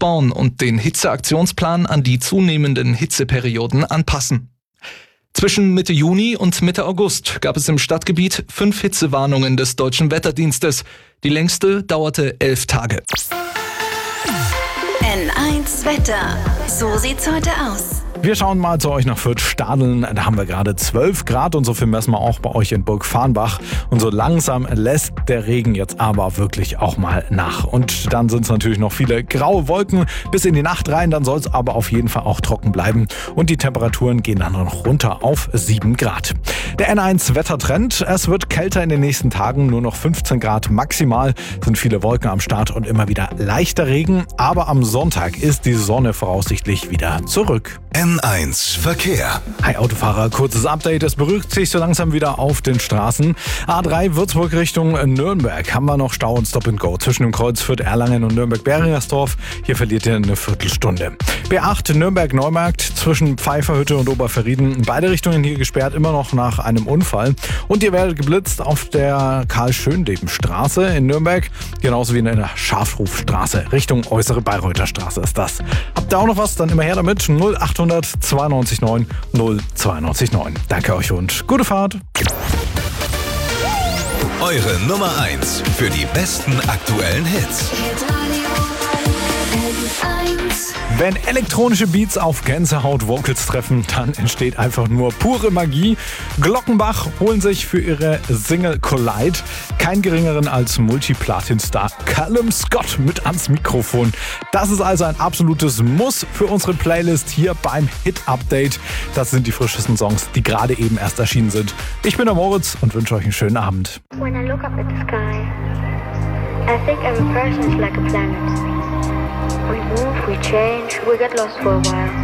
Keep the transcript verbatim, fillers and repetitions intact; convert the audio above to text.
ausbauen und den Hitzeaktionsplan an die zunehmenden Hitzeperioden anpassen. Zwischen Mitte Juni und Mitte August gab es im Stadtgebiet fünf Hitzewarnungen des Deutschen Wetterdienstes. Die längste dauerte elf Tage. N eins Wetter. So sieht's heute aus. Wir schauen mal zu euch nach Fürth-Stadeln. Da haben wir gerade zwölf Grad und so viel messen wir auch bei euch in Burg-Farnbach. Und so langsam lässt der Regen jetzt aber wirklich auch mal nach. Und dann sind es natürlich noch viele graue Wolken bis in die Nacht rein. Dann soll es aber auf jeden Fall auch trocken bleiben. Und die Temperaturen gehen dann noch runter auf sieben Grad. Der N eins Wettertrend. Es wird kälter in den nächsten Tagen. Nur noch fünfzehn Grad maximal. Sind viele Wolken am Start und immer wieder leichter Regen. Aber am Sonntag ist die Sonne voraussichtlich wieder zurück. N eins Verkehr. Hi Autofahrer, kurzes Update. Es beruhigt sich so langsam wieder auf den Straßen. A drei Würzburg Richtung Nürnberg haben wir noch Stau und Stop and Go zwischen dem Kreuz Fürth-Erlangen und Nürnberg-Beringersdorf. Hier verliert ihr eine Viertelstunde. B acht Nürnberg-Neumarkt zwischen Pfeifferhütte und Oberverrieden. In beide Richtungen hier gesperrt, immer noch nach einem Unfall. Und ihr werdet geblitzt auf der Karl-Schönleben-Straße in Nürnberg, genauso wie in der Schafrufstraße Richtung Äußere Bayreuther Straße ist das. Habt ihr auch noch was? Dann immer her damit. null achthundert zweiundneunzig neun null zweiundneunzig neun. Danke euch und gute Fahrt. Eure Nummer eins für die besten aktuellen Hits. Wenn elektronische Beats auf Gänsehaut-Vocals treffen, dann entsteht einfach nur pure Magie. Glockenbach holen sich für ihre Single Collide keinen geringeren als Multiplatin-Star Callum Scott mit ans Mikrofon. Das ist also ein absolutes Muss für unsere Playlist hier beim Hit-Update. Das sind die frischesten Songs, die gerade eben erst erschienen sind. Ich bin der Moritz und wünsche euch einen schönen Abend. When I look up at the sky, I think every person is like a planet. We move, we change, we get lost for a while.